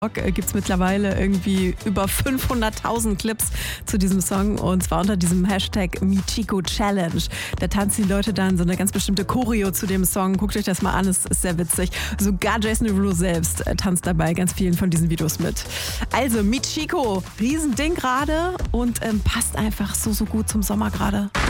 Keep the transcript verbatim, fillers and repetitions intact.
Gibt es mittlerweile irgendwie über fünfhunderttausend Clips zu diesem Song und zwar unter diesem Hashtag Michiko Challenge. Da tanzen die Leute dann so eine ganz bestimmte Choreo zu dem Song. Guckt euch das mal an, es ist sehr witzig. Sogar Jason Derulo selbst tanzt dabei ganz vielen von diesen Videos mit. Also Michiko, Riesending gerade und ähm, passt einfach so, so gut zum Sommer gerade.